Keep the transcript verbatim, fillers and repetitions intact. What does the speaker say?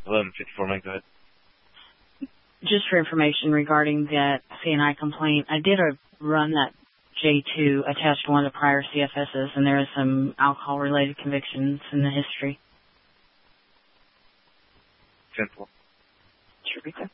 eleven fifty-four, Mike, go ahead. Just for information regarding that C N I complaint, I did a run that J two attached to one of the prior C F Ss, and there is some alcohol-related convictions in the history. ten four. Sure,